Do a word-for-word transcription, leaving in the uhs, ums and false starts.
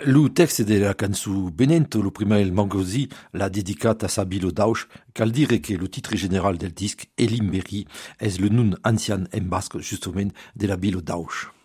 Lo texte de la cançó Benento, lo primer Mangosi l'ha dedicat a Sabilo Dauch, cal dire que lo titre general del disc, Elimberi, és le nom ancian en basc justament de la Bilo Dauch.